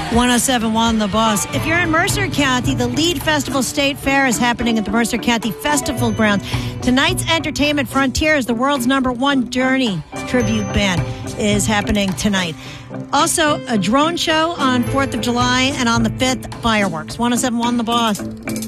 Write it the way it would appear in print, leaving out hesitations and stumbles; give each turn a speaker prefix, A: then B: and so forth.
A: 107.1 The Boss. If you're in Mercer County, the Lead Festival State Fair is happening at the Mercer County Festival Grounds. Tonight's entertainment, Frontiers, the world's #1 Journey tribute band, is happening tonight. Also, a drone show on 4th of July, and on the 5th, fireworks. 107.1 The Boss.